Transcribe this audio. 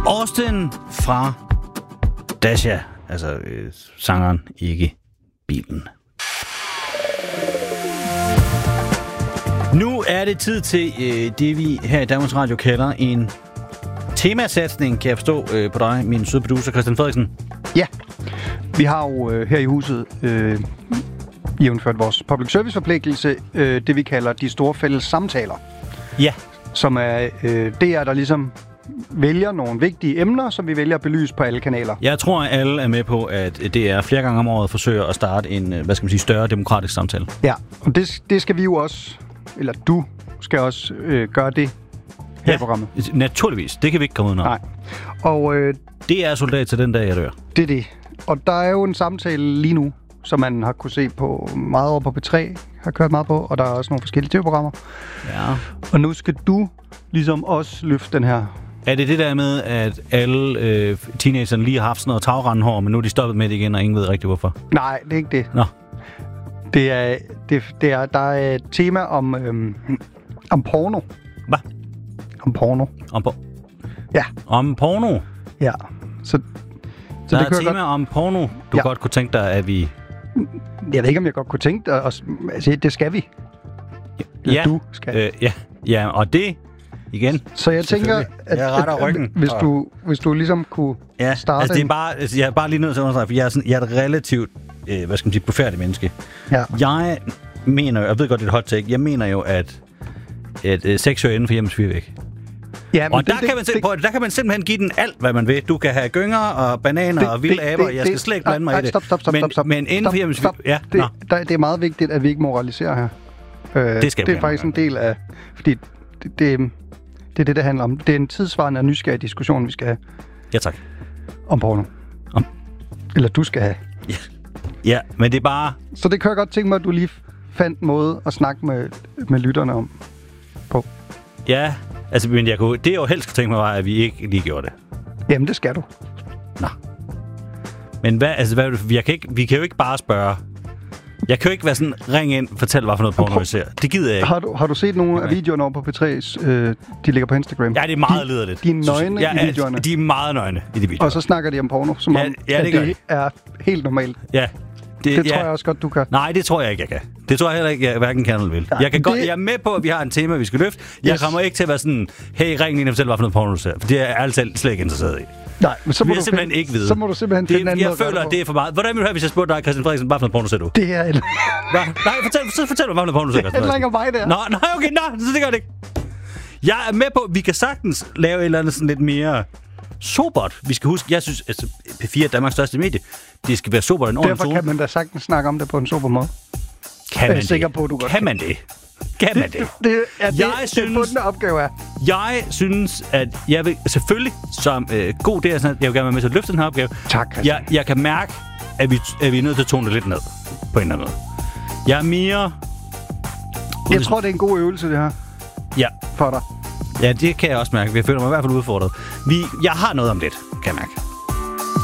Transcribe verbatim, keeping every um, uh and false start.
Austin fra Dasha, altså øh, sangeren, ikke bilen. Nu er det tid til øh, det, vi her i Danmarks Radio kalder en temasatsning, kan jeg forstå øh, på dig, min søde producer Christian Frederiksen. Ja, vi har jo øh, her i huset øh, jævnført vores public service forpligtelse, øh, det vi kalder de store fælles samtaler. Ja. Som er øh, det er der ligesom vælger nogle vigtige emner, som vi vælger at belyse på alle kanaler. Jeg tror, at alle er med på, at det er flere gange om året forsøger at starte en, hvad skal man sige, større demokratisk samtale. Ja, og det, det skal vi jo også, eller du skal også øh, gøre det her ja, i programmet. Naturligvis. Det kan vi ikke komme ud af. Nej. Og øh, det er soldat til den dag, jeg dør. Det er det. Og der er jo en samtale lige nu, som man har kunne se på meget over på P tre, har kørt meget på, og der er også nogle forskellige tv-programmer. Ja. Og nu skal du ligesom også løfte den her. Er det det der med, at alle øh, teenagerne lige har haft sådan noget tagrendhår, men nu er de stoppet med det igen, og ingen ved rigtigt hvorfor? Nej, det er ikke det. Nå. Det er, det, det er, der er et tema om, øhm, om porno. Hvad? Om porno. Om porno? Ja. Om porno? Ja. Så, så der det er et tema godt om porno, du ja. godt kunne tænke dig, at vi... Jeg ved ikke, om jeg godt kunne tænke dig. Altså, det skal vi. Ja. Du skal. Øh, ja. Ja, og det... Igen. Så jeg tænker, at, jeg retter ryggen. Hvis, du, hvis du ligesom kunne ja, starte... Altså, det er bare, altså, jeg er bare lige nødt til at understrege, for jeg er, sådan, jeg er et relativt, øh, hvad skal man sige, befærdigt menneske. Ja. Jeg mener jo, jeg ved godt, det er et hot take, jeg mener jo, at, at øh, sex hører inden for hjemmets fyrvæg. Ja, og det, der, det, kan man det, på, der kan man simpelthen give den alt, hvad man vil. Du kan have gynger og bananer det, og vilde aber. Jeg skal det, slet ikke blande mig i det. Stop, stop, stop, men, stop, stop. Men inden for hjemmets stop, ja, det, der, det er meget vigtigt, at vi ikke moraliserer her. Øh, det skal Det er faktisk en del af... Fordi det, det, det er det, det handler om. Det er en tidsvarende og nysgerrig diskussion, vi skal have. Ja, tak. Om porno. Om. Eller du skal have. Ja. Ja, men det er bare... Så det kan jeg godt tænke mig, at du lige fandt måde at snakke med, med lytterne om. På. Ja, altså, men jeg kunne, det jeg jo helst kunne tænke mig var, at vi ikke lige gjorde det. Jamen, det skal du. Nå. Men hvad, altså, hvad, jeg kan ikke, vi kan jo ikke bare spørge... Jeg kan jo ikke være sådan, ring ind, fortæl, hvad for noget porno vi ser. Det gider jeg ikke. Har du, har du set nogle af videoerne over på P tre's, øh, de ligger på Instagram? Ja, det er meget lederligt. De er nøgne ja, i videoerne. De er meget nøgne i de videoer. Og så snakker de om porno, som ja, om ja, det, det er helt normalt. Ja. Det, det tror ja. jeg også godt, du kan. Nej, det tror jeg ikke, jeg kan. Det tror jeg heller ikke, jeg hverken kan eller vil. Ja, jeg, kan det... godt, jeg er med på, at vi har en tema, vi skal løfte. Jeg yes. kommer ikke til at være sådan, hey, ring ind og fortæl, hvad for noget porno du ser. For det er jeg ærligt slet ikke interesseret i. Nej, men så må, du simpelthen finde, ikke vide. Så må du simpelthen finde det, anden jeg måde. Jeg føler, at det er for meget. Hvordan vil du have, hvis jeg spurgte dig, Christian Frederiksen, hvad for noget porno ser du? Det er... Nej, fortæl, så fortæl mig, hvad for noget porno du ser, Christian Frederiksen. Det handler ikke om mig, der. Nå, nej, okay, nej, så det gør det ikke. Jeg er med på, at vi kan sagtens lave et eller andet sådan lidt mere sobert. Vi skal huske, jeg synes, at P fire er Danmarks største medie. Det skal være sobert en ordentlig Derfor kan man da sagtens snakke om det på en sober måde. Kan man jeg er sikker det? på, du godt kan man det? Kan man det? Det, det er det, jeg det synes, den opgave er. Jeg synes, at jeg vil selvfølgelig som øh, god der, sådan, jeg vil gerne være med til at løfte den her opgave. Tak, jeg, jeg kan mærke, at vi, at vi er nødt til at tone det lidt ned på en eller anden måde. Jeg er mere... Jeg tror, det er en god øvelse, det her. Ja. For dig. Ja, det kan jeg også mærke. Jeg føler mig i hvert fald udfordret. Vi, jeg har noget om lidt, kan jeg mærke.